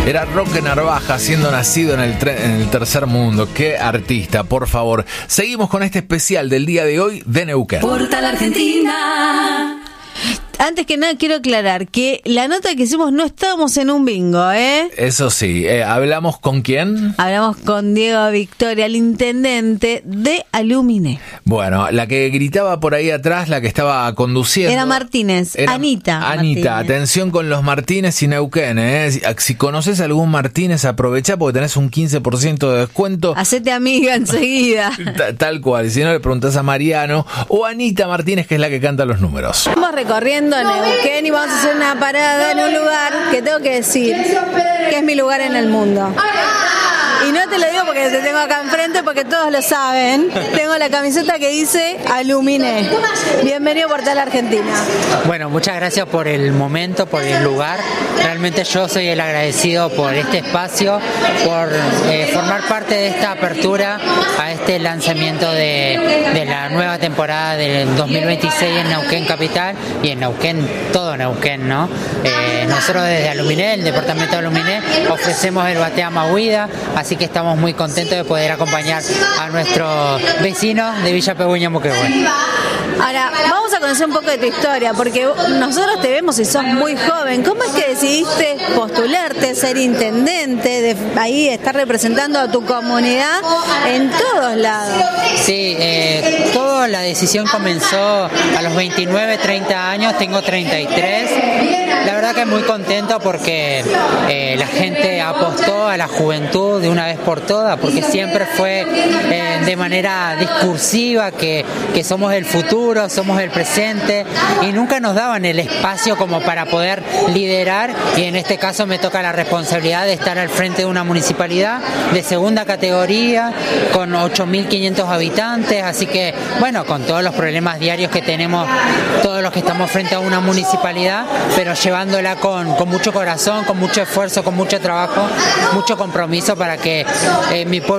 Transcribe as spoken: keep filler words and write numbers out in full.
Era Roque Narvaja, siendo nacido en el, tre- en el tercer mundo. Qué artista, por favor. Seguimos con este especial del día de hoy de Neuquén. Portal Argentina. Antes que nada quiero aclarar que la nota que hicimos no estábamos en un bingo, ¿eh? Eso sí, eh, ¿hablamos con quién? Hablamos con Diego Victoria, el intendente de Alumine. Bueno, la que gritaba por ahí atrás, la que estaba conduciendo... Era Martínez, era Anita Anita, Martínez. Atención con los Martínez y Neuquén, ¿eh? Si, si conoces algún Martínez, aprovechá porque tenés un quince por ciento de descuento. Hacete amiga enseguida. Ta- Tal cual, si no le preguntás a Mariano o a Anita Martínez, que es la que canta los números. Vamos recorriendo Neuquén y vamos a hacer una parada en un lugar que tengo que decir que es mi lugar en el mundo. Y no te lo digo porque te tengo acá enfrente, porque todos lo saben. Tengo la camiseta que dice Alumine. Bienvenido a Portal Argentina. Bueno, muchas gracias por el momento, por el lugar. Realmente yo soy el agradecido por este espacio, por eh, formar parte de esta apertura a este lanzamiento de, de la nueva temporada del dos mil veintiséis en Neuquén Capital y en Neuquén, todo Neuquén, ¿no? Eh, nosotros desde Alumine, el departamento de Alumine, ofrecemos el Batea Mahuida, así que estamos muy contentos de poder acompañar a nuestros vecinos de Villa Pegüeña Moquegüe. Ahora, vamos a conocer un poco de tu historia, porque nosotros te vemos y sos muy joven. ¿Cómo es que decidiste postularte, ser intendente, de ahí estar representando a tu comunidad en todos lados? Sí, eh, toda la decisión comenzó a los veintinueve, treinta años, tengo treinta y tres. La verdad que muy contento porque eh, la gente apostó a la juventud de una vez por todas, porque siempre fue eh, de manera discursiva que, que somos el futuro, somos el presente, y nunca nos daban el espacio como para poder liderar, y en este caso me toca la responsabilidad de estar al frente de una municipalidad de segunda categoría con ocho mil quinientos habitantes, así que bueno, con todos los problemas diarios que tenemos todos los que estamos frente a una municipalidad, pero llevándola con, con mucho corazón, con mucho esfuerzo, con mucho trabajo, mucho compromiso para que eh, mi pueblo